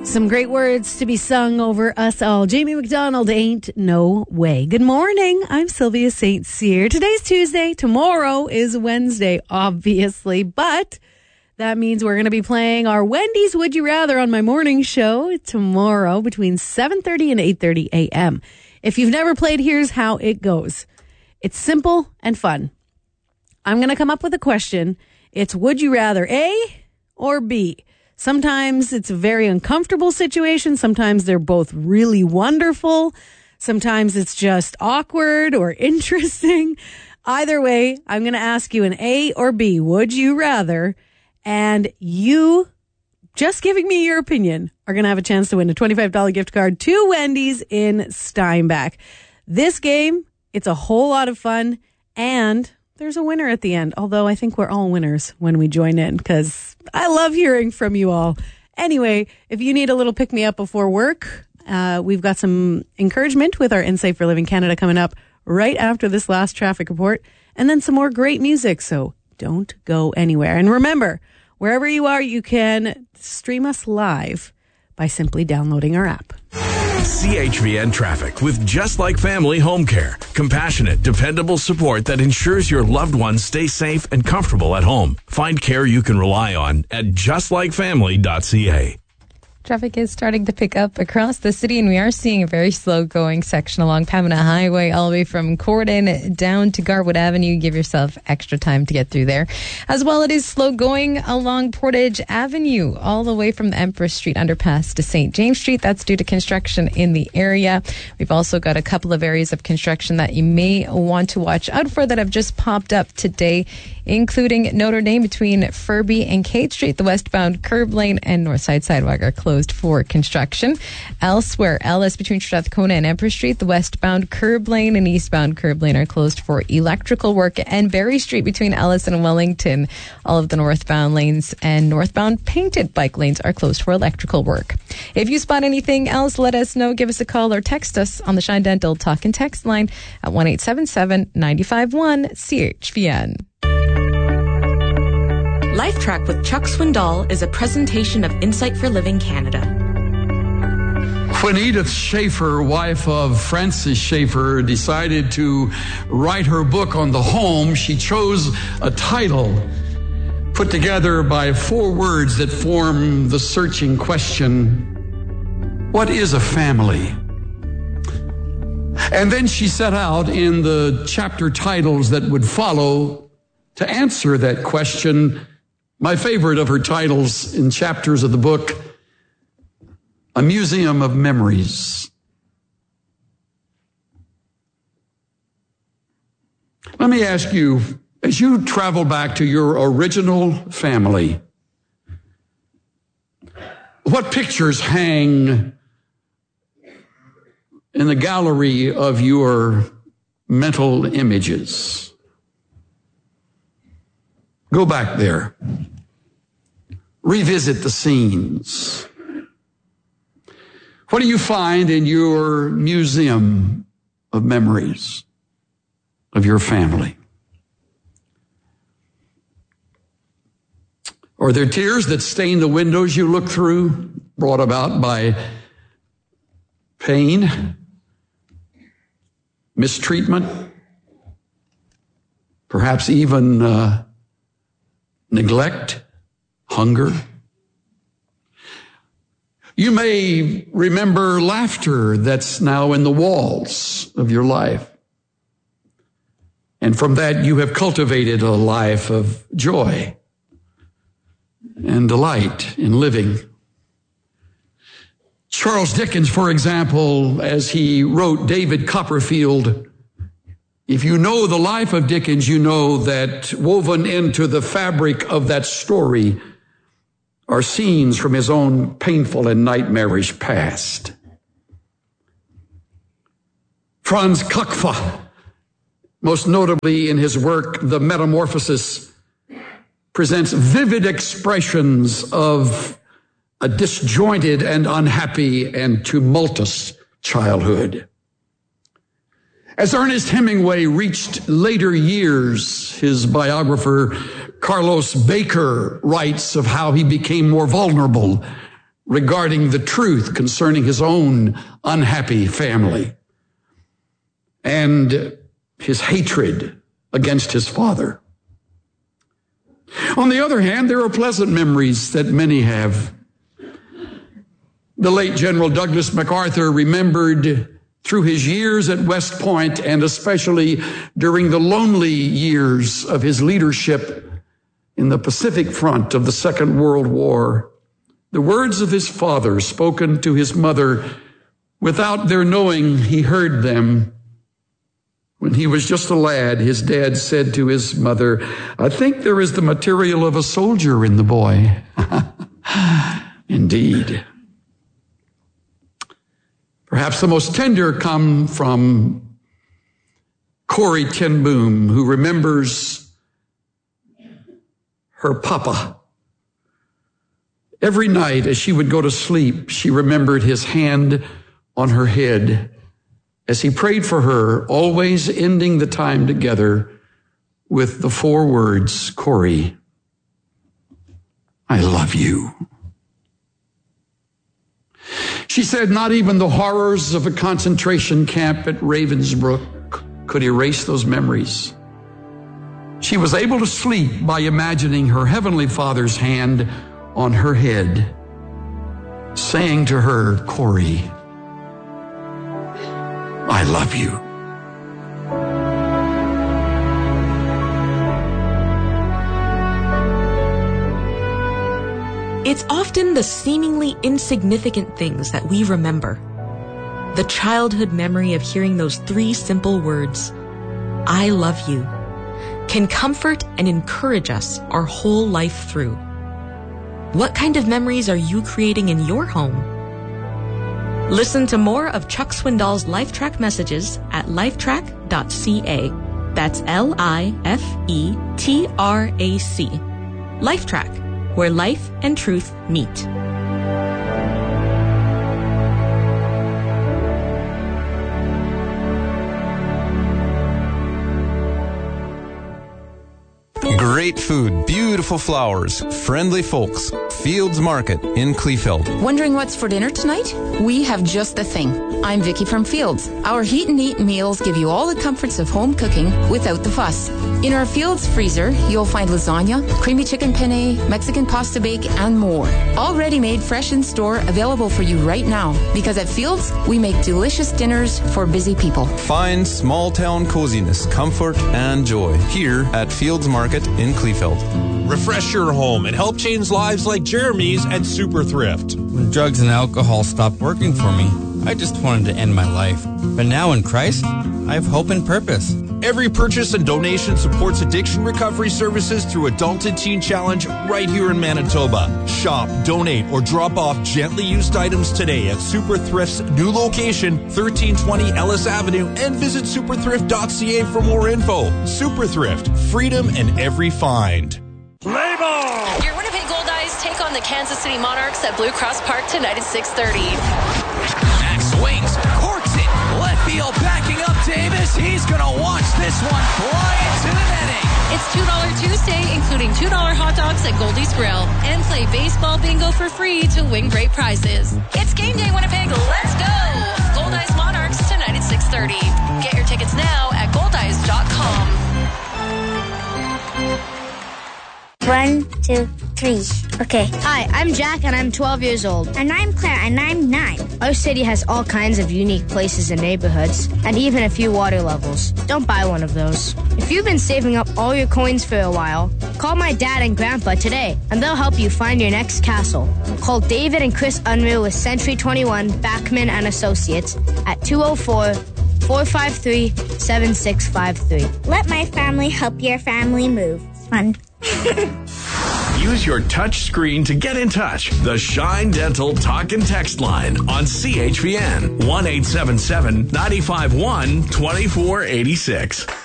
Some great words to be sung over us all. Jamie McDonald, Ain't No Way. Good morning. I'm Sylvia St. Cyr. Today's Tuesday. Tomorrow is Wednesday, obviously. But that means we're going to be playing our Wendy's Would You Rather on my morning show tomorrow between 7:30 and 8:30 a.m. If you've never played, here's how it goes. It's simple and fun. I'm going to come up with a question. It's would you rather A or B? Sometimes it's a very uncomfortable situation. Sometimes they're both really wonderful. Sometimes it's just awkward or interesting. Either way, I'm going to ask you an A or B. Would you rather? And you, just giving me your opinion, are going to have a chance to win a $25 gift card to Wendy's in Steinbach. This game, it's a whole lot of fun, and there's a winner at the end, although I think we're all winners when we join in because I love hearing from you all. Anyway, if you need a little pick-me-up before work, we've got some encouragement with our Insight for Living Canada coming up right after this last traffic report, and then some more great music, so don't go anywhere. And remember, wherever you are, you can stream us live by simply downloading our app. CHVN Traffic with Just Like Family Home Care. Compassionate, dependable support that ensures your loved ones stay safe and comfortable at home. Find care you can rely on at justlikefamily.ca. Traffic is starting to pick up across the city, and we are seeing a very slow-going section along Pembina Highway all the way from Corden down to Garwood Avenue. Give yourself extra time to get through there. As well, it is slow-going along Portage Avenue all the way from the Empress Street underpass to St. James Street. That's due to construction in the area. We've also got a couple of areas of construction that you may want to watch out for that have just popped up today, including Notre Dame between Furby and Kate Street. The westbound curb lane and north side sidewalk are closed for construction. Elsewhere, Ellis between Strathcona and Empress Street, the westbound curb lane and eastbound curb lane are closed for electrical work. And Berry Street between Ellis and Wellington, all of the northbound lanes and northbound painted bike lanes are closed for electrical work. If you spot anything else, let us know. Give us a call or text us on the Shine Dental Talk and Text line at 1-877-951-CHVN. Life Track with Chuck Swindoll is a presentation of Insight for Living Canada. When Edith Schaefer, wife of Francis Schaefer, decided to write her book on the home, she chose a title put together by 4 words that form the searching question, what is a family? And then she set out in the chapter titles that would follow to answer that question. My favorite of her titles in chapters of the book, A Museum of Memories. Let me ask you, as you travel back to your original family, what pictures hang in the gallery of your mental images? Go back there. Revisit the scenes. What do you find in your museum of memories of your family? Are there tears that stain the windows you look through, brought about by pain, mistreatment, perhaps even neglect, hunger? You may remember laughter that's now in the walls of your life. And from that, you have cultivated a life of joy and delight in living. Charles Dickens, for example, as he wrote David Copperfield, if you know the life of Dickens, you know that woven into the fabric of that story are scenes from his own painful and nightmarish past. Franz Kafka, most notably in his work, The Metamorphosis, presents vivid expressions of a disjointed and unhappy and tumultuous childhood. As Ernest Hemingway reached later years, his biographer Carlos Baker writes of how he became more vulnerable regarding the truth concerning his own unhappy family and his hatred against his father. On the other hand, there are pleasant memories that many have. The late General Douglas MacArthur remembered through his years at West Point, and especially during the lonely years of his leadership in the Pacific Front of the Second World War, the words of his father spoken to his mother without their knowing he heard them. When he was just a lad, his dad said to his mother, "I think there is the material of a soldier in the boy." Indeed. Perhaps the most tender come from Corrie ten Boom, who remembers her papa. Every night as she would go to sleep, she remembered his hand on her head as he prayed for her, always ending the time together with the 4 words, "Corrie, I love you." She said not even the horrors of a concentration camp at Ravensbrück could erase those memories. She was able to sleep by imagining her Heavenly Father's hand on her head, saying to her, "Corrie, I love you." It's often the seemingly insignificant things that we remember. The childhood memory of hearing those 3 simple words, "I love you," can comfort and encourage us our whole life through. What kind of memories are you creating in your home? Listen to more of Chuck Swindoll's LifeTrack messages at lifetrack.ca. That's LIFETRAC. LifeTrack, where life and truth meet. Great food, beautiful flowers, friendly folks. Fields Market in Kleefeld. Wondering what's for dinner tonight? We have just the thing. I'm Vicky from Fields. Our heat and eat meals give you all the comforts of home cooking without the fuss. In our Fields freezer, you'll find lasagna, creamy chicken penne, Mexican pasta bake, and more. All ready-made, fresh in store, available for you right now. Because at Fields, we make delicious dinners for busy people. Find small-town coziness, comfort, and joy here at Fields Market in Kleefeld. Refresh your home and help change lives like Jeremy's at Super Thrift. When drugs and alcohol stopped working for me, I just wanted to end my life. But now in Christ, I have hope and purpose. Every purchase and donation supports addiction recovery services through Adult and Teen Challenge right here in Manitoba. Shop, donate, or drop off gently used items today at Super Thrift's new location, 1320 Ellis Avenue, and visit superthrift.ca for more info. Super Thrift, freedom in every find. Play ball! Your Winnipeg Goldeyes take on the Kansas City Monarchs at Blue Cross Park tonight at 6:30. Max swings, corks it, left field backing up Davis. He's going to watch this one fly into the netting. It's $2 Tuesday, including $2 hot dogs at Goldie's Grill. And play baseball bingo for free to win great prizes. It's game day, Winnipeg. Let's go! Goldeyes Monarchs tonight at 6:30. Get your tickets now at goldeyes.com. 1, 2, 3. Okay. Hi, I'm Jack and I'm 12 years old. And I'm Claire and I'm 9. Our city has all kinds of unique places and neighborhoods, and even a few water levels. Don't buy one of those. If you've been saving up all your coins for a while, call my dad and grandpa today, and they'll help you find your next castle. Call David and Chris Unruh with Century 21, Backman and Associates at 204-453-7653. Let my family help your family move. It's fun. Use your touch screen to get in touch. The Shine Dental Talk and Text line on CHVN 1-877-951-2486.